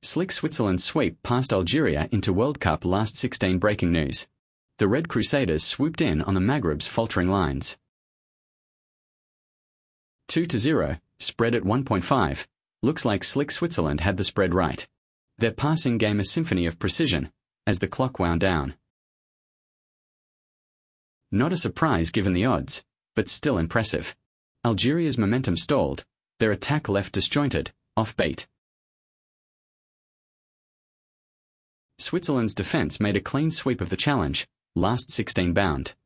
Slick Switzerland's sweep past Algeria into World Cup last 16 breaking news. The Red Crusaders swooped in on the Maghreb's faltering lines. 2-0, spread at 1.5. Looks like Slick Switzerland had the spread right. Their passing game a symphony of precision, as the clock wound down. Not a surprise given the odds, but still impressive. Algeria's momentum stalled, their attack left disjointed, off bait. Switzerland's defence made a clean sweep of the challenge, last 16 bound.